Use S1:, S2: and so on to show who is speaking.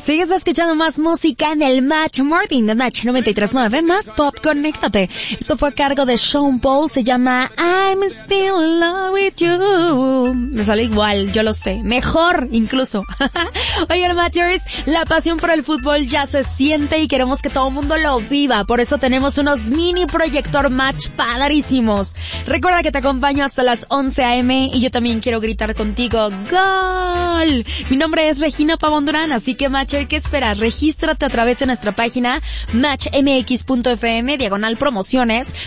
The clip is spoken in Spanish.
S1: Sigues escuchando más música en el Match Morning de Match 93.9, más pop, conéctate. Esto fue a cargo de Sean Paul, se llama I'm Still in Love With You. Me sale igual, yo lo sé, mejor incluso. Oigan, Matchers, la pasión por el fútbol ya se siente y queremos que todo el mundo lo viva, por eso tenemos unos mini proyector Match padrísimos. Recuerda que te acompaño hasta las 11 a.m. y yo también quiero gritar contigo, ¡Gol! Mi nombre es Regina Pavón Durán, así que Matcher, ¿qué esperas? Regístrate a través de nuestra página matchmx.fm, /promociones,